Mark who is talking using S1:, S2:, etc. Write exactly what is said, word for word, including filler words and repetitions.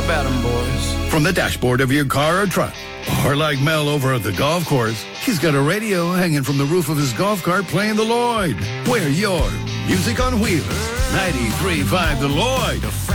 S1: about 'em, boys.
S2: From the dashboard of your car or truck, or like Mel over at the golf course, he's got a radio hanging from the roof of his golf cart playing the Lloyd. We're your Music on Wheels. ninety-three point five The Lloyd.